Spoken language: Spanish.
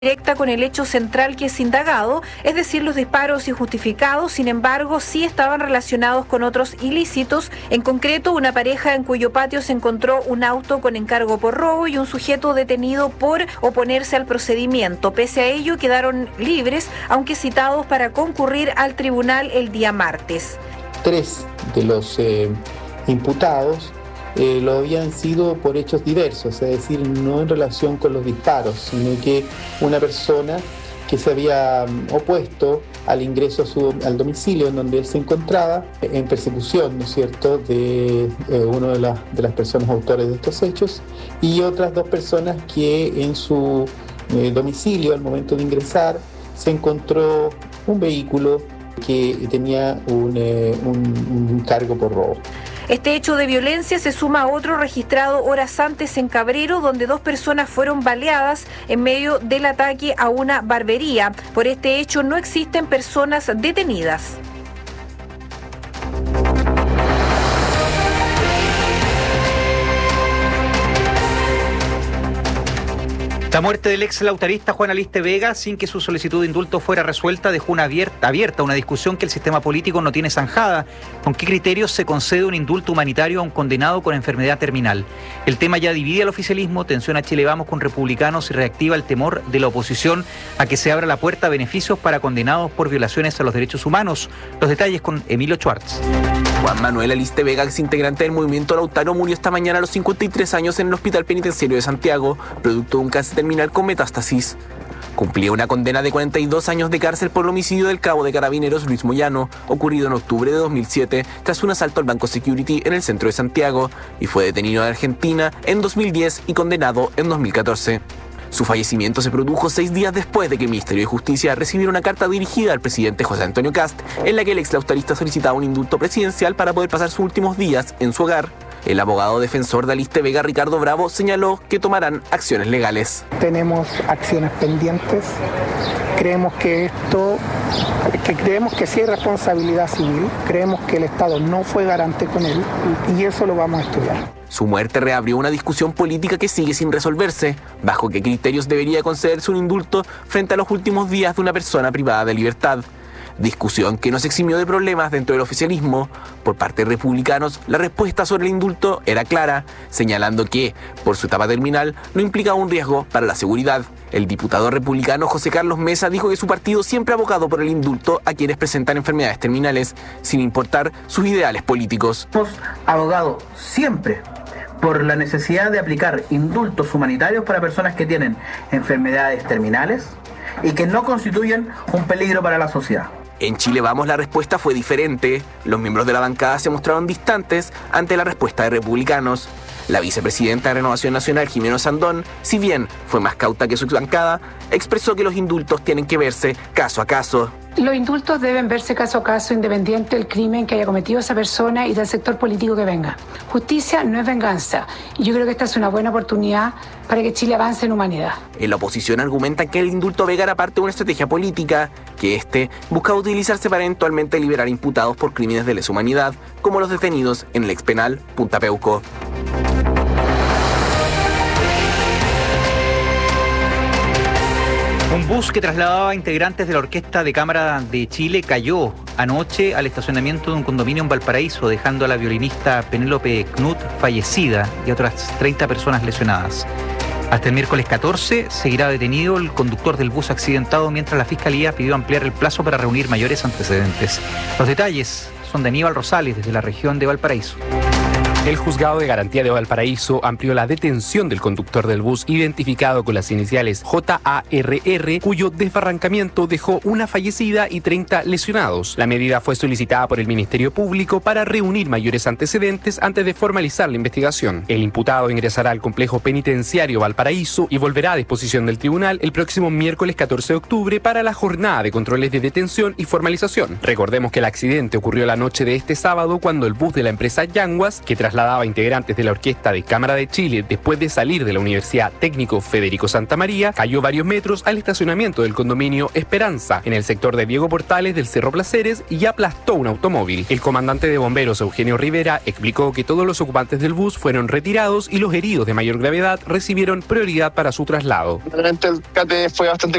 directa con el hecho central que es indagado, es decir, los disparos injustificados. Sin embargo, sí estaban relacionados con otros ilícitos, en concreto una pareja en cuyo patio se encontró un auto con encargo por robo y un sujeto detenido por oponerse al procedimiento. Pese a ello, quedaron libres, aunque citados para concurrir al tribunal el día martes. 3 de los imputados lo habían sido por hechos diversos, es decir, no en relación con los disparos, sino que una persona que se había opuesto al ingreso al domicilio en donde él se encontraba en persecución, ¿no es cierto?, de una de las personas autores de estos hechos, y otras 2 personas que en su domicilio al momento de ingresar se encontró un vehículo que tenía un cargo por robo. Este hecho de violencia se suma a otro registrado horas antes en Cabrero, donde 2 personas fueron baleadas en medio del ataque a una barbería. Por este hecho no existen personas detenidas. La muerte del ex lautarista Juan Aliste Vega, sin que su solicitud de indulto fuera resuelta, dejó abierta una discusión que el sistema político no tiene zanjada. ¿Con qué criterios se concede un indulto humanitario a un condenado con enfermedad terminal? El tema ya divide al oficialismo, tensiona Chile Vamos con republicanos y reactiva el temor de la oposición a que se abra la puerta a beneficios para condenados por violaciones a los derechos humanos. Los detalles con Emilio Schwartz. Juan Manuel Aliste Vega, ex integrante del movimiento Lautaro, murió esta mañana a los 53 años en el Hospital Penitenciario de Santiago, producto de un cáncer terminal con metástasis. Cumplía una condena de 42 años de cárcel por el homicidio del cabo de Carabineros Luis Moyano, ocurrido en octubre de 2007 tras un asalto al Banco Security en el centro de Santiago, y fue detenido en Argentina en 2010 y condenado en 2014. Su fallecimiento se produjo 6 días después de que el Ministerio de Justicia recibiera una carta dirigida al presidente José Antonio Kast, en la que el ex lautarista solicitaba un indulto presidencial para poder pasar sus últimos días en su hogar. El abogado defensor de Aliste Vega, Ricardo Bravo, señaló que tomarán acciones legales. Tenemos acciones pendientes. Creemos que sí hay responsabilidad civil. Creemos que el Estado no fue garante con él y eso lo vamos a estudiar. Su muerte reabrió una discusión política que sigue sin resolverse. ¿Bajo qué criterios debería concederse un indulto frente a los últimos días de una persona privada de libertad? Discusión que no se eximió de problemas dentro del oficialismo. Por parte de republicanos, la respuesta sobre el indulto era clara, señalando que, por su etapa terminal, no implicaba un riesgo para la seguridad. El diputado republicano José Carlos Mesa dijo que su partido siempre ha abogado por el indulto a quienes presentan enfermedades terminales, sin importar sus ideales políticos. Hemos abogado siempre por la necesidad de aplicar indultos humanitarios para personas que tienen enfermedades terminales y que no constituyen un peligro para la sociedad. En Chile Vamos la respuesta fue diferente. Los miembros de la bancada se mostraron distantes ante la respuesta de republicanos. La vicepresidenta de Renovación Nacional, Jimena Sandón, si bien fue más cauta que su bancada, expresó que los indultos tienen que verse caso a caso. Los indultos deben verse caso a caso, independiente del crimen que haya cometido esa persona y del sector político que venga. Justicia no es venganza, y yo creo que esta es una buena oportunidad para que Chile avance en humanidad. En la oposición argumentan que el indulto Vega era parte de una estrategia política, que buscaba utilizarse para eventualmente liberar imputados por crímenes de lesa humanidad, como los detenidos en el expenal Punta Peuco. Un bus que trasladaba integrantes de la Orquesta de Cámara de Chile cayó anoche al estacionamiento de un condominio en Valparaíso, dejando a la violinista Penélope Knut fallecida y a otras 30 personas lesionadas. Hasta el miércoles 14 seguirá detenido el conductor del bus accidentado, mientras la Fiscalía pidió ampliar el plazo para reunir mayores antecedentes. Los detalles son de Aníbal Rosales, desde la región de Valparaíso. El Juzgado de Garantía de Valparaíso amplió la detención del conductor del bus identificado con las iniciales JARR, cuyo desbarrancamiento dejó una fallecida y 30 lesionados. La medida fue solicitada por el Ministerio Público para reunir mayores antecedentes antes de formalizar la investigación. El imputado ingresará al complejo penitenciario Valparaíso y volverá a disposición del tribunal el próximo miércoles 14 de octubre para la jornada de controles de detención y formalización. Recordemos que el accidente ocurrió la noche de este sábado, cuando el bus de la empresa Yanguas, que trasladaba integrantes de la Orquesta de Cámara de Chile después de salir de la Universidad Técnico Federico Santa María, cayó varios metros al estacionamiento del condominio Esperanza, en el sector de Diego Portales del Cerro Placeres, y aplastó un automóvil. El comandante de bomberos, Eugenio Rivera, explicó que todos los ocupantes del bus fueron retirados y los heridos de mayor gravedad recibieron prioridad para su traslado. Realmente el CATE fue bastante